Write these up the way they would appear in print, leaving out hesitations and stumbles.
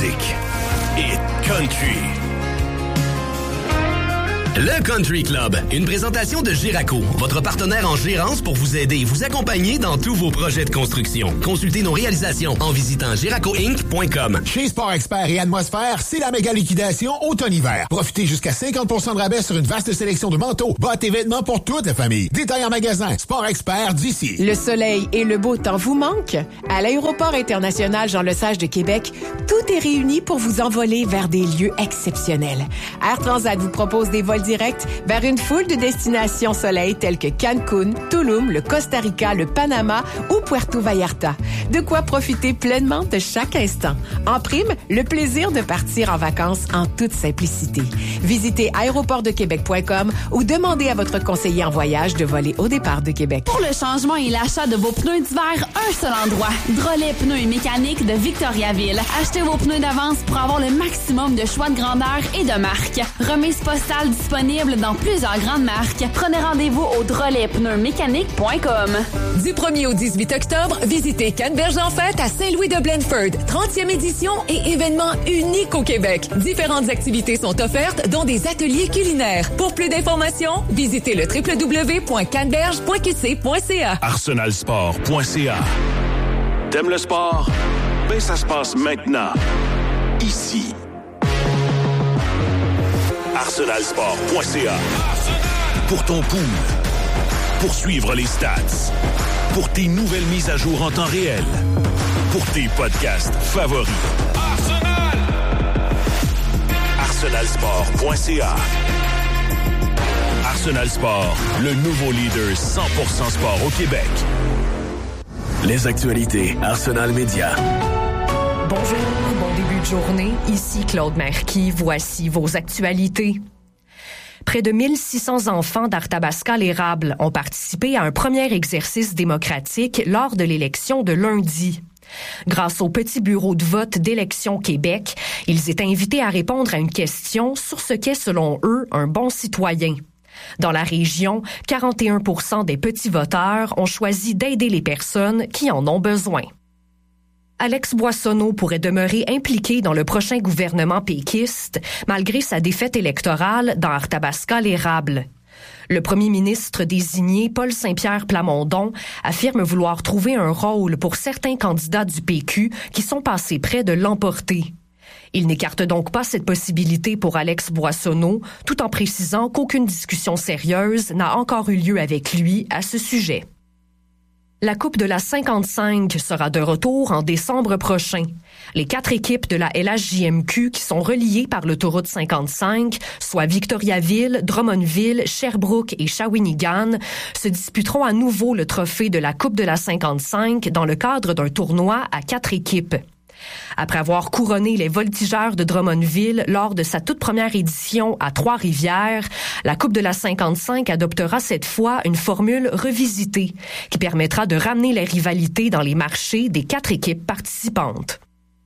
musique. Hit Country. Le Country Club, une présentation de Giraco, votre partenaire en gérance pour vous aider et vous accompagner dans tous vos projets de construction. Consultez nos réalisations en visitant giracoinc.com. Chez Sport Expert et Atmosphère, c'est la méga liquidation automne-hiver. Profitez jusqu'à 50% de rabais sur une vaste sélection de manteaux, bottes et vêtements pour toute la famille. Détail en magasin, Sport Expert d'ici. Le soleil et le beau temps vous manquent? À l'aéroport international Jean-Lesage de Québec, tout est réuni pour vous envoler vers des lieux exceptionnels. Air Transat vous propose des vols direct vers une foule de destinations soleil telles que Cancun, Tulum, le Costa Rica, le Panama ou Puerto Vallarta. De quoi profiter pleinement de chaque instant. En prime, le plaisir de partir en vacances en toute simplicité. Visitez aéroportdequebec.com ou demandez à votre conseiller en voyage de voler au départ de Québec. Pour le changement et l'achat de vos pneus d'hiver, un seul endroit. Drolet Pneus et Mécanique de Victoriaville. Achetez vos pneus d'avance pour avoir le maximum de choix de grandeur et de marque. Remise postale disponible dans plusieurs grandes marques. Prenez rendez-vous au droletpneumécanique.com. Du 1er au 18 octobre, visitez Canneberge en fête à Saint-Louis-de-Blenford. 30e édition et événement unique au Québec. Différentes activités sont offertes, dont des ateliers culinaires. Pour plus d'informations, visitez le www.canneberge.qc.ca. arsenalsport.ca. T'aimes le sport? Ben, ça se passe maintenant. Ici. arsenalsport.ca. Pour ton pool. Pour suivre les stats. Pour tes nouvelles mises à jour en temps réel. Pour tes podcasts favoris. arsenalsport.ca. Arsenal Sport, le nouveau leader 100% sport au Québec. Les actualités Arsenal Média. Bonjour, bon début de journée. Ici Claude Marquis. Voici vos actualités. Près de 1600 enfants d'Arthabasca-l'Érable ont participé à un premier exercice démocratique lors de l'élection de lundi. Grâce au petit bureau de vote d'Élections Québec, ils étaient invités à répondre à une question sur ce qu'est, selon eux, un bon citoyen. Dans la région, 41% des petits voteurs ont choisi d'aider les personnes qui en ont besoin. Alex Boissonneau pourrait demeurer impliqué dans le prochain gouvernement péquiste, malgré sa défaite électorale dans Arthabasca-l'Érable. Le premier ministre désigné, Paul Saint-Pierre Plamondon, affirme vouloir trouver un rôle pour certains candidats du PQ qui sont passés près de l'emporter. Il n'écarte donc pas cette possibilité pour Alex Boissonneau, tout en précisant qu'aucune discussion sérieuse n'a encore eu lieu avec lui à ce sujet. La Coupe de la 55 sera de retour en décembre prochain. Les 4 équipes de la LHJMQ qui sont reliées par l'autoroute 55, soit Victoriaville, Drummondville, Sherbrooke et Shawinigan, se disputeront à nouveau le trophée de la Coupe de la 55 dans le cadre d'un tournoi à 4 équipes. Après avoir couronné les Voltigeurs de Drummondville lors de sa toute première édition à Trois-Rivières, la Coupe de la 55 adoptera cette fois une formule revisitée qui permettra de ramener les rivalités dans les marchés des 4 équipes participantes.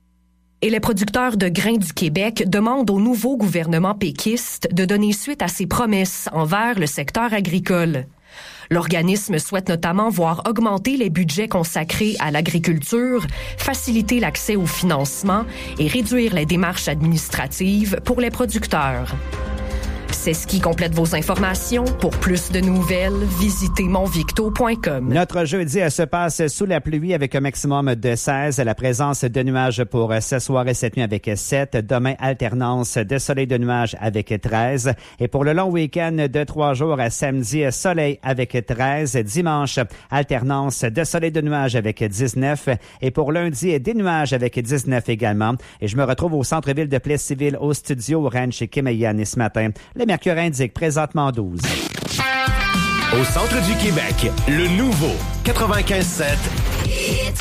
Et les producteurs de grains du Québec demandent au nouveau gouvernement péquiste de donner suite à ses promesses envers le secteur agricole. L'organisme souhaite notamment voir augmenter les budgets consacrés à l'agriculture, faciliter l'accès au financement et réduire les démarches administratives pour les producteurs. C'est ce qui complète vos informations. Pour plus de nouvelles, visitez monvicto.com. Notre jeudi se passe sous la pluie avec un maximum de 16. La présence de nuages pour ce soir et cette nuit avec 7. Demain, alternance de soleil de nuages avec 13. Et pour le long week-end de 3 jours à samedi, soleil avec 13. Dimanche, alternance de soleil de nuages avec 19. Et pour lundi, des nuages avec 19 également. Et je me retrouve au centre-ville de Plessisville au studio Ranch Kemeyan ce matin. Le mercure indique présentement 12. Au centre du Québec, le nouveau 95.7